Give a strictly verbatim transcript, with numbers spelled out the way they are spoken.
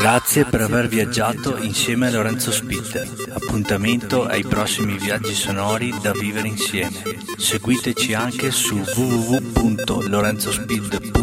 Grazie per aver viaggiato insieme a Lorenzo Spitter. Appuntamento ai prossimi viaggi sonori da vivere insieme. Seguiteci anche su w w w punto lorenzospid punto com